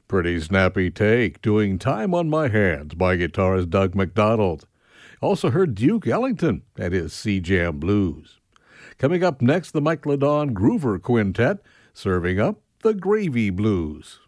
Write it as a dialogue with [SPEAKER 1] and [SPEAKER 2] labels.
[SPEAKER 1] Pretty snappy take, doing Time on My Hands by guitarist Doug McDonald. Also heard Duke Ellington and his Sea Jam Blues. Coming up next, the Mike Ladon Groover Quintet, serving up the Gravy Blues.